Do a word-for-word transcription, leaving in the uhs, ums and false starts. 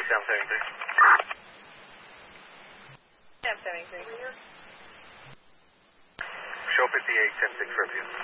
Sam seventy-three. Sam seventy-three. Show fifty-eight, ten six for review.